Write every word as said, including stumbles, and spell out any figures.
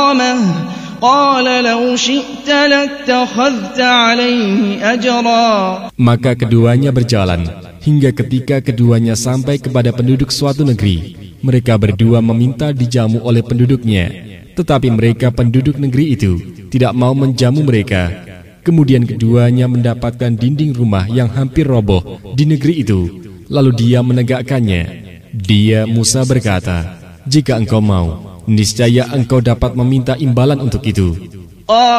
إقامة قال لو شئت لاتخذت عليه أجرا. Maka keduanya berjalan hingga ketika keduanya sampai kepada penduduk suatu negeri. Mereka berdua meminta dijamu oleh penduduknya, tetapi mereka penduduk negeri itu tidak mau menjamu mereka. Kemudian keduanya mendapatkan dinding rumah yang hampir roboh di negeri itu. Lalu dia menegakkannya. Dia Musa berkata, "Jika engkau mau, niscaya engkau dapat meminta imbalan untuk itu."